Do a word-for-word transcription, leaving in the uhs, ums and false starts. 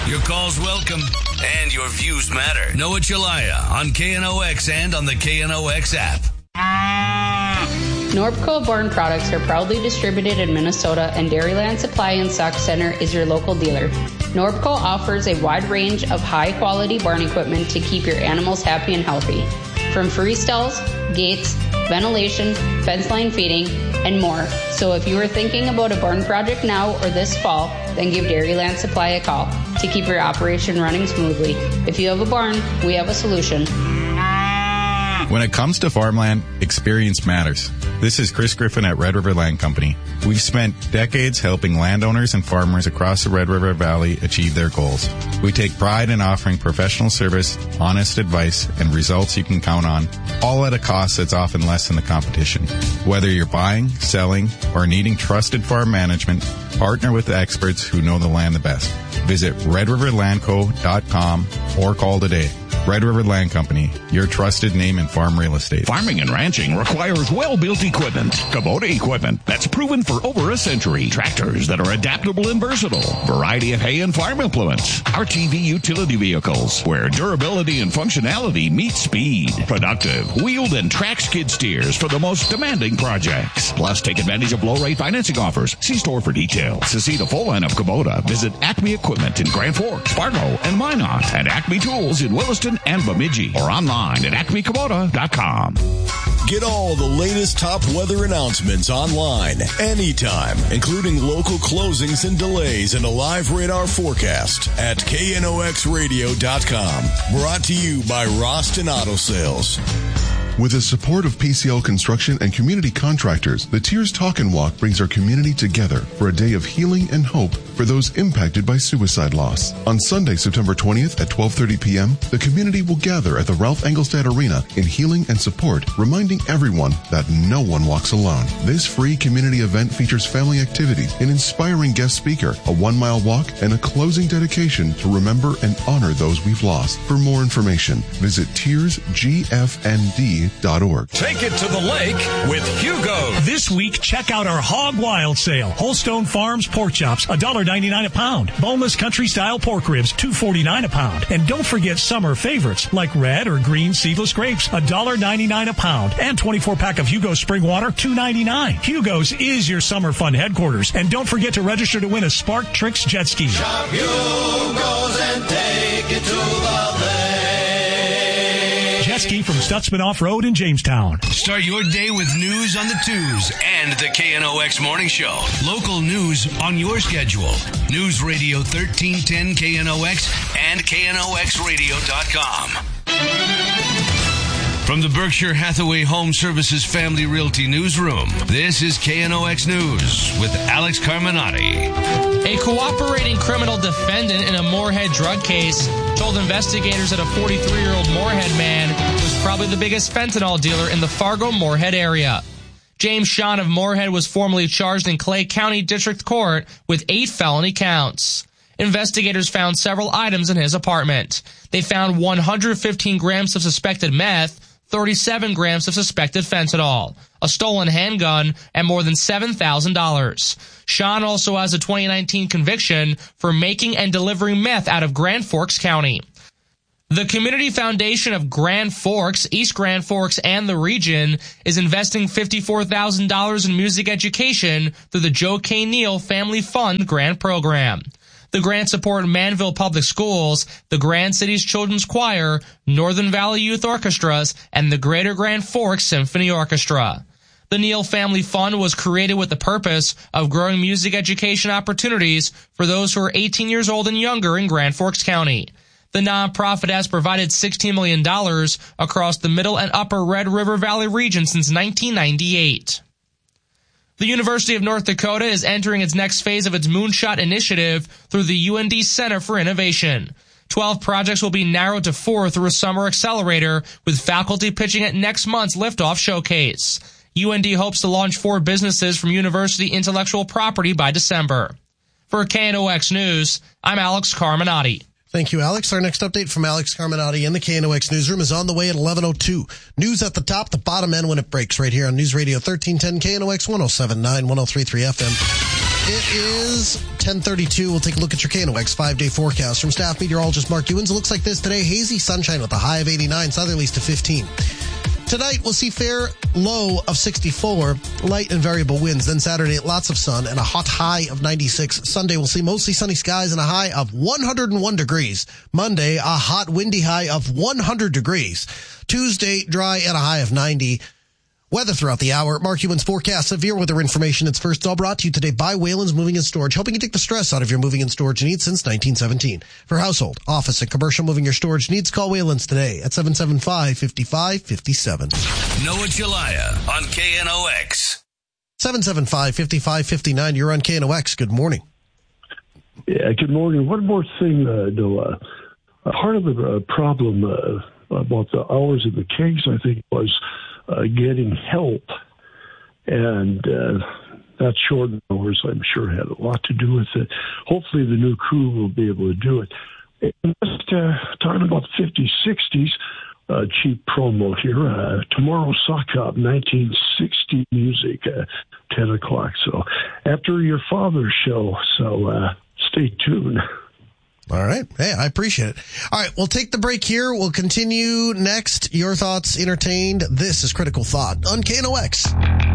Your call's welcome, and your views matter. Noah Chelaya on K N O X and on the K N O X app. Norbco Born products are proudly distributed in Minnesota, and Dairyland Supply and Stock Center is your local dealer. Norbco offers a wide range of high-quality barn equipment to keep your animals happy and healthy. From free stalls, gates, ventilation, fence line feeding, and more. So if you are thinking about a barn project now or this fall, then give Dairyland Supply a call to keep your operation running smoothly. If you have a barn, we have a solution. When it comes to farmland, experience matters. This is Chris Griffin at Red River Land Company. We've spent decades helping landowners and farmers across the Red River Valley achieve their goals. We take pride in offering professional service, honest advice, and results you can count on, all at a cost that's often less than the competition. Whether you're buying, selling, or needing trusted farm management, partner with the experts who know the land the best. Visit red river land co dot com or call today. Red River Land Company, your trusted name in farm real estate. Farming and ranching requires well-built equipment. Kubota equipment that's proven for over a century. Tractors that are adaptable and versatile. Variety of hay and farm implements. R T V utility vehicles where durability and functionality meet speed. Productive, wheeled and track skid steers for the most demanding projects. Plus, take advantage of low-rate financing offers. See store for details. To see the full line of Kubota, visit Acme Equipment in Grand Forks, Fargo, and Minot, and Acme Tools in Williston and Bemidji, or online at acme kubota dot com. Get all the latest top weather announcements online, anytime, including local closings and delays and a live radar forecast at K N O X radio dot com. Brought to you by Roston Auto Sales. With the support of P C L Construction and community contractors, the Tears Talk and Walk brings our community together for a day of healing and hope for those impacted by suicide loss. On Sunday, September twentieth at twelve thirty p.m., the community will gather at the Ralph Engelstad Arena in healing and support, reminding everyone that no one walks alone. This free community event features family activities, an inspiring guest speaker, a one-mile walk, and a closing dedication to remember and honor those we've lost. For more information, visit tears g f n d dot org. Take it to the lake with Hugo. This week, check out our Hog Wild sale. Holstone Farms pork chops, one dollar ninety-nine a pound. Boneless country style pork ribs, two dollars and forty-nine cents a pound. And don't forget summer favorites like red or green seedless grapes, one dollar ninety-nine a pound. And twenty-four pack of Hugo's Spring Water, two dollars and ninety-nine cents. Hugo's is your summer fun headquarters. And don't forget to register to win a Spark Tricks jet ski. Shop Hugo's and take it to the lake. Jet ski from Stutzman Off-Road in Jamestown. Start your day with news on the twos and the K N O X Morning Show. Local news on your schedule. News Radio thirteen ten K N O X and K N O X radio dot com. From the Berkshire Hathaway Home Services Family Realty Newsroom, this is K N O X News with Alex Carminati. A cooperating criminal defendant in a Moorhead drug case told investigators that a forty-three-year-old Moorhead man was probably the biggest fentanyl dealer in the Fargo-Moorhead area. James Sean of Moorhead was formally charged in Clay County District Court with eight felony counts. Investigators found several items in his apartment. They found one hundred fifteen grams of suspected meth, thirty-seven grams of suspected fentanyl, a stolen handgun, and more than seven thousand dollars. Sean also has a twenty nineteen conviction for making and delivering meth out of Grand Forks County. The Community Foundation of Grand Forks, East Grand Forks, and the region is investing fifty-four thousand dollars in music education through the Joe K. Neal Family Fund Grant Program. The grants support Manville Public Schools, the Grand Cities Children's Choir, Northern Valley Youth Orchestras, and the Greater Grand Forks Symphony Orchestra. The Neal Family Fund was created with the purpose of growing music education opportunities for those who are eighteen years old and younger in Grand Forks County. The nonprofit has provided sixteen million dollars across the Middle and Upper Red River Valley region since nineteen ninety-eight. The University of North Dakota is entering its next phase of its Moonshot Initiative through the U N D Center for Innovation. Twelve projects will be narrowed to four through a summer accelerator, with faculty pitching at next month's Liftoff Showcase. U N D hopes to launch four businesses from university intellectual property by December. For K N O X News, I'm Alex Carminati. Thank you, Alex. Our next update from Alex Carminati in the K N O X newsroom is on the way at eleven oh two. News at the top, the bottom end when it breaks, right here on News Radio thirteen ten K N O X one oh seven point nine, one oh three point three F M. It is ten thirty-two. We'll take a look at your K N O X five-day forecast from staff meteorologist Mark Ewens. It looks like this today. Hazy sunshine with a high of eighty-nine, southerlies to fifteen. Tonight, we'll see fair low of sixty-four, light and variable winds. Then Saturday, lots of sun and a hot high of ninety-six. Sunday, we'll see mostly sunny skies and a high of one hundred one degrees. Monday, a hot, windy high of one hundred degrees. Tuesday, dry and a high of ninety. Weather throughout the hour. Mark Ewens forecast severe weather information. It's first all brought to you today by Wayland's Moving and Storage, helping you take the stress out of your moving and storage needs since nineteen seventeen. For household, office, and commercial moving or storage needs, call Wayland's today at seven seven five, five five five seven. Noah Jalaya on K N O X. seven seven five, five five five nine. You're on K N O X. Good morning. Yeah, good morning. One more thing, uh, Noah. Uh, part of the uh, problem uh, about the hours of the case, I think, was Uh, getting help, and uh, that short hours, I'm sure, had a lot to do with it. Hopefully the new crew will be able to do it. And just uh, talking about fifties, sixties, uh, cheap promo here. Uh, tomorrow, Sock Hop, nineteen sixty music, uh, ten o'clock. So after your father's show, so uh, stay tuned. All right. Hey, I appreciate it. All right, we'll take the break here. We'll continue next. Your thoughts entertained. This is Critical Thought on K N O X.